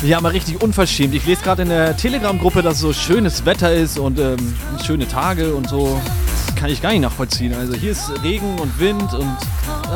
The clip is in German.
Ja, mal richtig unverschämt. Ich lese gerade in der Telegram-Gruppe, dass so schönes Wetter ist und schöne Tage und so. Das kann ich gar nicht nachvollziehen. Also hier ist Regen und Wind und